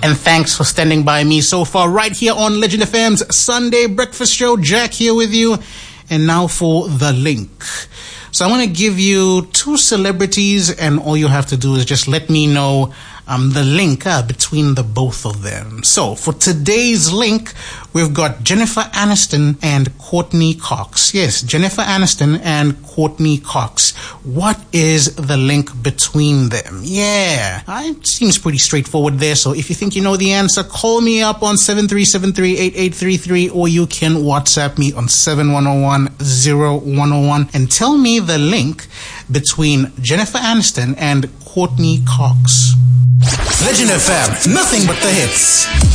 And thanks for standing by me so far right here on Legend FM's Sunday Breakfast Show. Jack here with you. And now for the link. So I'm going to give you two celebrities, and all you have to do is just let me know the link between the both of them. So for today's link, we've got Jennifer Aniston and Courtney Cox. Yes, Jennifer Aniston and Courtney Cox. What is the link between them? Yeah, it seems pretty straightforward there. So if you think you know the answer, call me up on 7373-8833, or you can WhatsApp me on 7101-0101 and tell me the link between Jennifer Aniston and Courtney Cox. Legend FM, nothing but the hits.